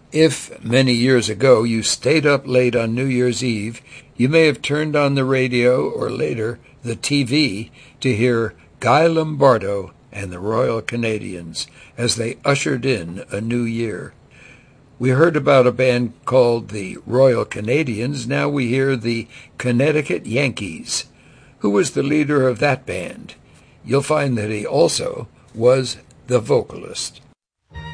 If many years ago you stayed up late on New Year's Eve, you may have turned on the radio or later the TV to hear Guy Lombardo and the Royal Canadians as they ushered in a new year. We heard about a band called the Royal Canadians. Now we hear the Connecticut Yankees. Who was the leader of that band? You'll find that he also was the vocalist.